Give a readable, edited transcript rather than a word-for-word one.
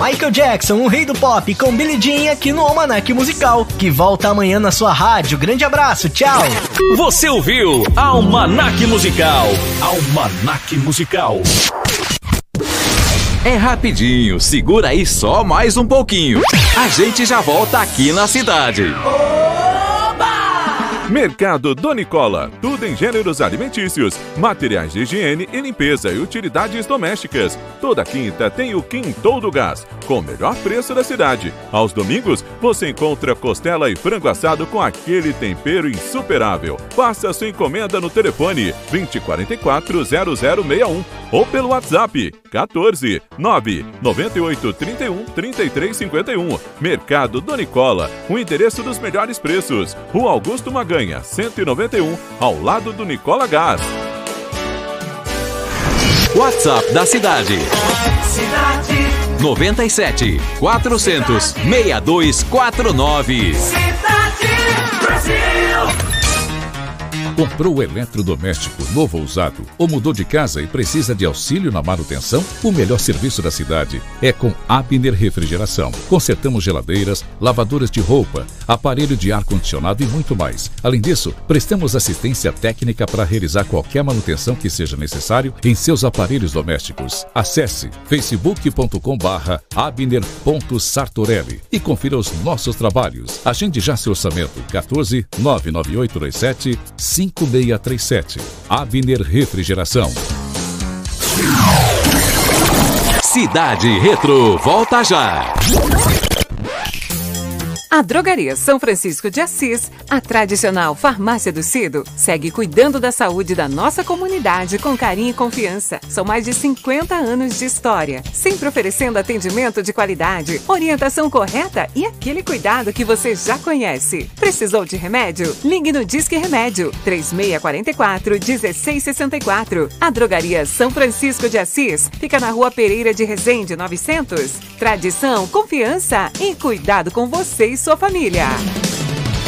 Michael Jackson, o rei do pop, com Billie Jean aqui no Almanac Musical, que volta amanhã na sua rádio. Grande abraço, tchau! Você ouviu Almanac Musical. Almanac Musical. É rapidinho, segura aí só mais um pouquinho. A gente já volta aqui na cidade. Mercado do Nicola, tudo em gêneros alimentícios, materiais de higiene e limpeza e utilidades domésticas. Toda quinta tem o Quintou do Gás, com o melhor preço da cidade. Aos domingos, você encontra costela e frango assado com aquele tempero insuperável. Faça sua encomenda no telefone 2044-0061 ou pelo WhatsApp 14 9 98 31 33 51. Mercado do Nicola, o endereço dos melhores preços. Rua Augusto Maganha, 191, ao lado do Nicola Gás. WhatsApp da cidade. 97 400 6249. Comprou eletrodoméstico novo ou usado ou mudou de casa e precisa de auxílio na manutenção? O melhor serviço da cidade é com Abner Refrigeração. Consertamos geladeiras, lavadoras de roupa, aparelho de ar-condicionado e muito mais. Além disso, prestamos assistência técnica para realizar qualquer manutenção que seja necessário em seus aparelhos domésticos. Acesse facebook.com/abner.sartorelli e confira os nossos trabalhos. Agende já seu orçamento 14 99827 5637. Abner Refrigeração. Cidade Retro, volta já. A Drogaria São Francisco de Assis, a tradicional farmácia do Cido, segue cuidando da saúde da nossa comunidade com carinho e confiança. São mais de 50 anos de história, sempre oferecendo atendimento de qualidade, orientação correta e aquele cuidado que você já conhece. Precisou de remédio? Ligue no Disque Remédio, 3644-1664. A Drogaria São Francisco de Assis fica na Rua Pereira de Resende, 900. Tradição, confiança e cuidado com você e sua família.